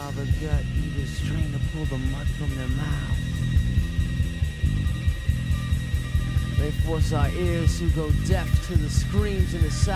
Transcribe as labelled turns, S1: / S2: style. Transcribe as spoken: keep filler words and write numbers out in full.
S1: while the gut eaters train to pull the mud from their mouths. They force our ears to go deaf to the screams in the south.